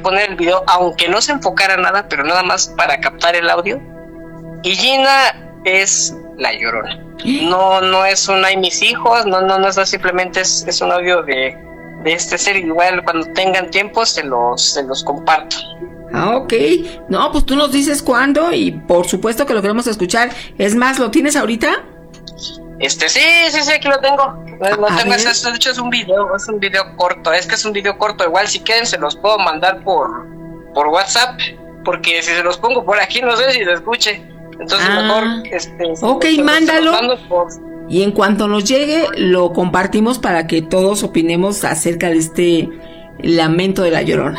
poner el video, aunque no se enfocara nada, pero nada más para captar el audio. Y Gina es la Llorona. No es un ay mis hijos, no es, simplemente es un audio de este ser. Igual cuando tengan tiempo se los comparto. Ah, ok. No, pues tú nos dices cuándo y por supuesto que lo queremos escuchar. Es más, ¿lo tienes ahorita? Sí, aquí lo tengo. Lo tengo, de hecho es un video corto. Es un video corto. Igual si quieren se los puedo mandar por WhatsApp, porque si se los pongo por aquí no sé si se escuche. Entonces mejor ok, mándalo. Y en cuanto nos llegue lo compartimos para que todos opinemos acerca de este lamento de la Llorona.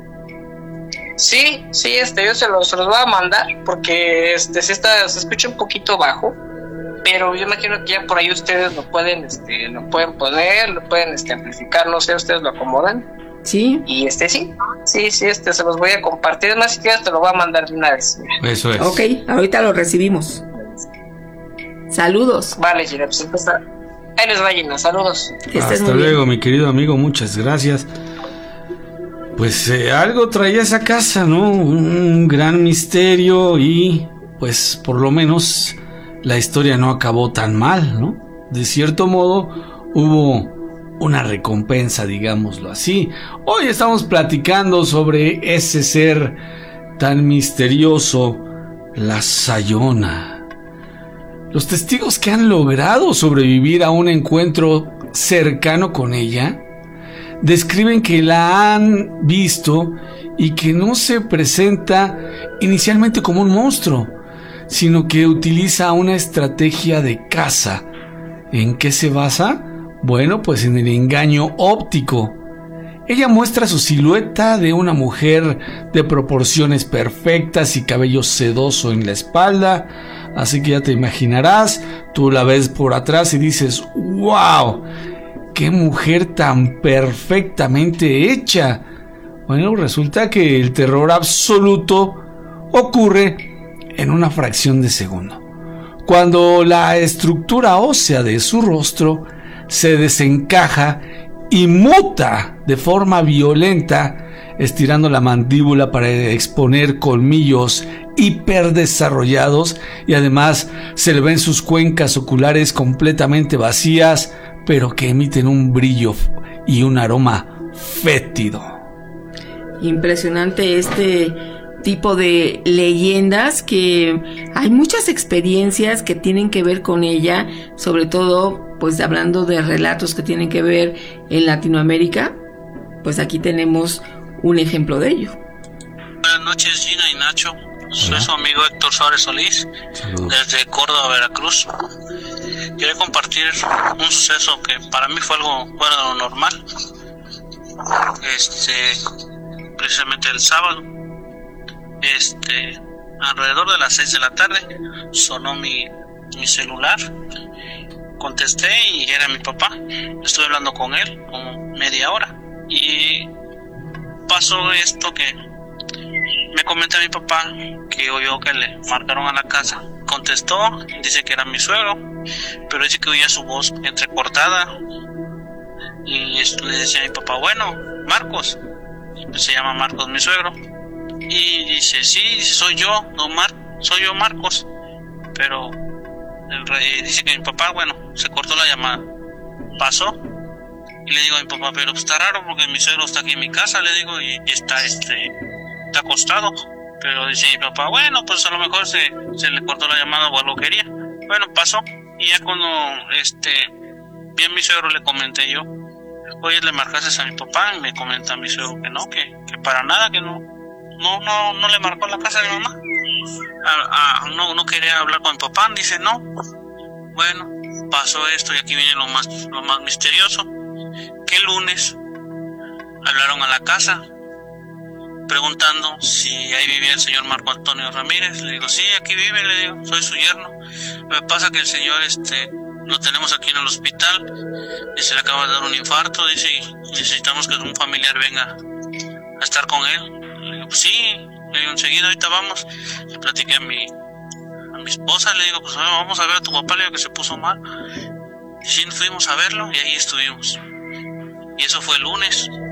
Sí, yo se los voy a mandar porque se escucha un poquito bajo, pero yo imagino que ya por ahí ustedes lo pueden poner, lo pueden amplificar, no sé, ustedes lo acomodan. Sí. Y sí, se los voy a compartir. Además, si quieres te lo voy a mandar de una vez. Eso es. Ok, ahorita lo recibimos. Saludos. Vale, Gina, pues ahí les va, Gina, saludos. Hasta luego, mi querido amigo, muchas gracias. Pues algo traía esa casa, ¿no? Un gran misterio y pues por lo menos la historia no acabó tan mal, ¿no? De cierto modo hubo una recompensa, digámoslo así. Hoy estamos platicando sobre ese ser tan misterioso, la Sayona. Los testigos que han logrado sobrevivir a un encuentro cercano con ella describen que la han visto y que no se presenta inicialmente como un monstruo, sino que utiliza una estrategia de caza. ¿En qué se basa? Bueno, pues en el engaño óptico. Ella muestra su silueta de una mujer de proporciones perfectas y cabello sedoso en la espalda, así que ya te imaginarás, tú la ves por atrás y dices, ¡wow! ¡Qué mujer tan perfectamente hecha! Bueno, resulta que el terror absoluto ocurre en una fracción de segundo, cuando la estructura ósea de su rostro se desencaja y muta de forma violenta, estirando la mandíbula para exponer colmillos hiperdesarrollados, y además se le ven sus cuencas oculares completamente vacías, pero que emiten un brillo y un aroma fétido. Impresionante este tipo de leyendas, que hay muchas experiencias que tienen que ver con ella, sobre todo pues hablando de relatos que tienen que ver en Latinoamérica, pues aquí tenemos un ejemplo de ello. Buenas noches, Gina y Nacho. Soy su amigo Héctor Suárez Solís. Saludos. Desde Córdoba, Veracruz. Quería compartir un suceso que para mí fue algo fuera de lo normal. Precisamente el sábado, alrededor de las 6 de la tarde, sonó mi celular. Contesté y era mi papá. Estuve hablando con él como media hora y pasó esto que me comenta mi papá que oyó que le marcaron a la casa. Contestó, dice que era mi suegro, pero dice que oía su voz entrecortada y le decía a mi papá, bueno, Marcos, pues se llama Marcos mi suegro, y dice, sí, soy yo, soy yo Marcos, pero dice que mi papá, bueno, se cortó la llamada. Pasó y le digo a mi papá, pero está raro porque mi suegro está aquí en mi casa, le digo, y está acostado. Pero dice mi papá, bueno, pues a lo mejor se le cortó la llamada o algo quería. Bueno, pasó y ya cuando vi a mi suegro le comenté yo, oye, le marcaste a mi papá, y me comenta mi suegro que no, que para nada, que no le marcó a la casa de mi mamá. No quería hablar con mi papá, dice no. Bueno, pasó esto y aquí viene lo más misterioso, que el lunes hablaron a la casa preguntando si ahí vivía el señor Marco Antonio Ramírez. Le digo, sí, aquí vive, le digo, soy su yerno. Me pasa que el señor lo tenemos aquí en el hospital, dice, le acaba de dar un infarto, dice, y necesitamos que un familiar venga a estar con él. Le digo, pues sí, le digo, enseguida ahorita vamos. Le platiqué a mi esposa, le digo, pues vamos a ver a tu papá, le digo que se puso mal. Y sí, fuimos a verlo y ahí estuvimos. Y eso fue el lunes.